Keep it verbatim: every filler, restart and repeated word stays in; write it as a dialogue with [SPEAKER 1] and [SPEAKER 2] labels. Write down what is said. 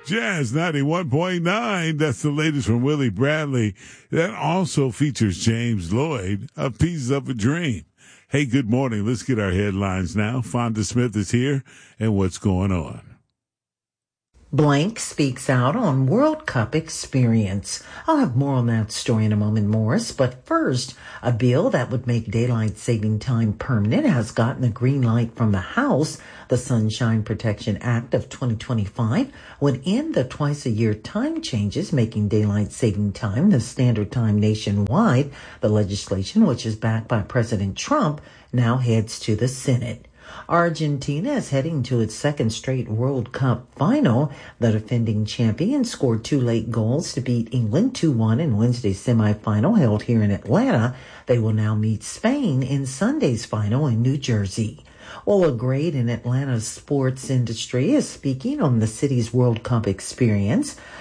[SPEAKER 1] Jazz ninety-one point nine. That's the latest from Willie Bradley. That also features James Lloyd, A Piece of a Dream. Hey, good morning. Let's get our headlines now. Fonda Smith is here, and what's going on?
[SPEAKER 2] Blank speaks out on World Cup experience. I'll have more on that story in a moment, Morris. But first, a bill that would make daylight saving time permanent has gotten a green light from the House. The Sunshine Protection Act of twenty twenty-five would end the twice-a-year time changes, making daylight saving time the standard time nationwide. The legislation, which is backed by President Trump, now heads to the Senate. Argentina is heading to its second straight World Cup final. The defending champion scored two late goals to beat England two one in Wednesday's semifinal held here in Atlanta. They will now meet Spain in Sunday's final in New Jersey. Well, a great in Atlanta's sports industry is speaking on the city's World Cup experience.